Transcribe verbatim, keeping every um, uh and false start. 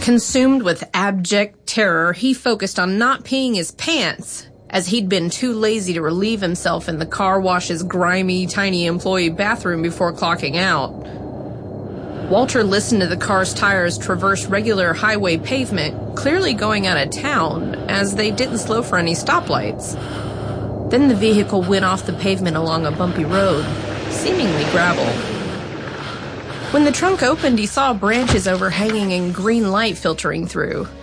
Consumed with abject terror, he focused on not peeing his pants, as he'd been too lazy to relieve himself in the car wash's grimy, tiny employee bathroom before clocking out. Walter listened to the car's tires traverse regular highway pavement, clearly going out of town, as they didn't slow for any stoplights. Then the vehicle went off the pavement along a bumpy road, seemingly gravel. When the trunk opened, he saw branches overhanging and green light filtering through.